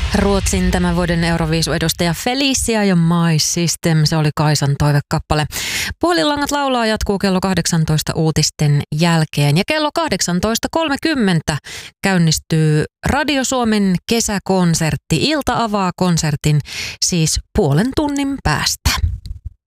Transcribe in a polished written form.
Ruotsin tämän vuoden Euroviisu-edustaja Felicia ja My System, se oli Kaisan toivekappale. Puolilangat laulaa jatkuu kello 18 uutisten jälkeen ja kello 18.30 käynnistyy Radio Suomen kesäkonsertti. Ilta avaa konsertin siis puolen tunnin päästä.